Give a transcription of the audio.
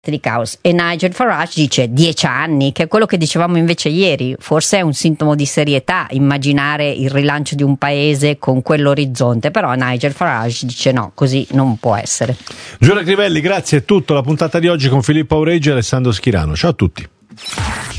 di caos, e Nigel Farage dice 10 anni, che è quello che dicevamo invece ieri. Forse è un sintomo di serietà immaginare il rilancio di un paese con quell'orizzonte, però Nigel Farage dice no, così non può essere. Giulia Crivelli, grazie, è tutto. La puntata di oggi con Filippo Aureggi e Alessandro Schirano. Ciao a tutti.